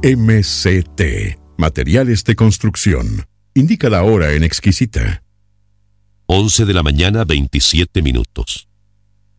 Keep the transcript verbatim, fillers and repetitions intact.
M C T, Materiales de Construcción. Indica la hora en Exquisita. once de la mañana, veintisiete minutos.